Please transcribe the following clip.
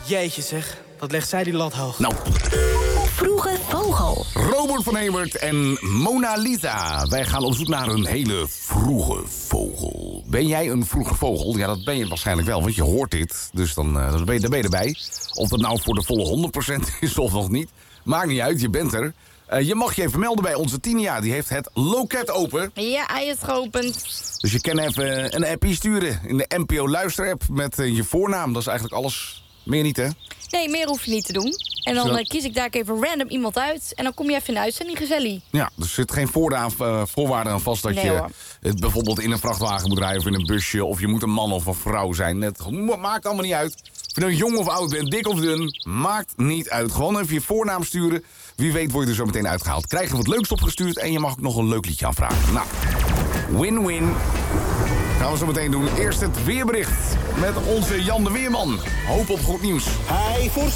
Jeetje zeg, wat legt zij die lat hoog. Nou, Vroege Vogel. Robert van Hemert en Mona Lisa. Wij gaan op zoek naar een hele vroege vogel. Ben jij een vroege vogel? Ja, dat ben je waarschijnlijk wel, want je hoort dit. Dus dan ben je erbij. Of dat nou voor de volle 100% is of nog niet. Maakt niet uit, je bent er. Je mag je even melden bij onze Tinia. Die heeft het loket open. Ja, hij is geopend. Dus je kan even een appie sturen in de NPO Luisterapp met je voornaam. Dat is eigenlijk alles. Meer niet, hè? Nee, meer hoef je niet te doen. En dan kies ik daar even random iemand uit. En dan kom je even in de uitzending, gezellig. Ja, er zit geen voorwaarde aan vast dat Nee, je hoor. het bijvoorbeeld in een vrachtwagen moet rijden of in een busje. Of je moet een man of een vrouw zijn. Het maakt allemaal niet uit. Of je nou jong of oud bent, dik of dun, maakt niet uit. Gewoon even je voornaam sturen. Wie weet word je er zo meteen uitgehaald. Krijg je wat leuks opgestuurd en je mag ook nog een leuk liedje aanvragen. Nou, win-win. Gaan we zo meteen doen. Eerst het weerbericht met onze Jan de Weerman. Hoop op goed nieuws. Hij